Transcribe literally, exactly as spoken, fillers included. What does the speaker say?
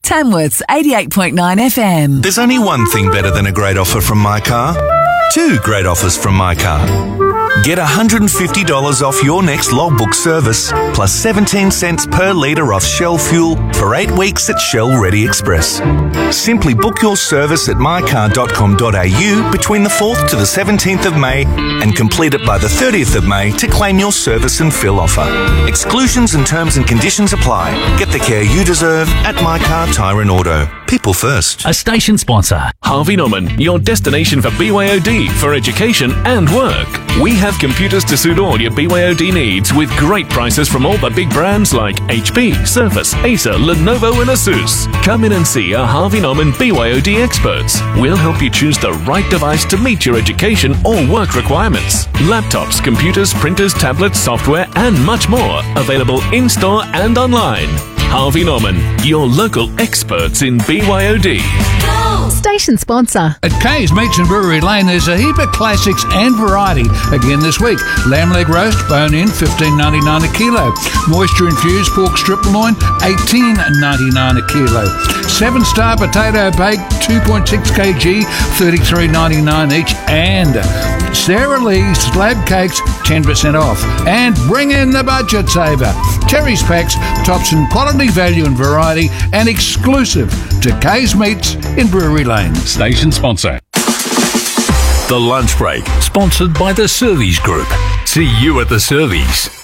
Tamworth's eighty-eight point nine F M. There's only one thing better than a great offer from My Car. Two great offers from My Car. Get one hundred fifty dollars off your next logbook service, plus seventeen cents per litre off Shell fuel for eight weeks at Shell Ready Express. Simply book your service at my car dot com dot a u between the fourth to the seventeenth of May and complete it by the thirtieth of May to claim your service and fill offer. Exclusions and terms and conditions apply. Get the care you deserve at My Car Tyre and Auto. People first. A station sponsor. Harvey Norman, your destination for B Y O D for education and work. We have computers to suit all your B Y O D needs with great prices from all the big brands like H P, Surface, Acer, Lenovo and Asus. Come in and see our Harvey Norman B Y O D experts. We'll help you choose the right device to meet your education or work requirements. Laptops, computers, printers, tablets, software and much more. Available in-store and online. Harvey Norman, your local experts in B Y O D. Station sponsor. At Kay's Meats and Brewery Lane, there's a heap of classics and variety again this week. Lamb leg roast, bone in, fifteen ninety-nine a kilo. Moisture infused pork strip loin, eighteen ninety-nine a kilo. Seven star potato bake, two point six kilograms, thirty-three ninety-nine each. And Sarah Lee's slab cakes, ten percent off. And bring in the budget saver. Terry's packs, tops in quality, value and variety, and exclusive to Kay's Meats in Brewery Lane. Station sponsor. The Lunch Break, sponsored by the Surveys Group. See you at the Surveys.